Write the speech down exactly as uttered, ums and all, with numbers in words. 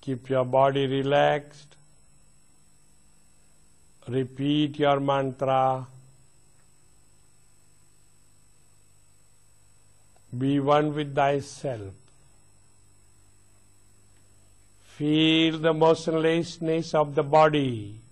Keep your body relaxed. Repeat your mantra. Be one with thyself. Feel the motionlessness of the body.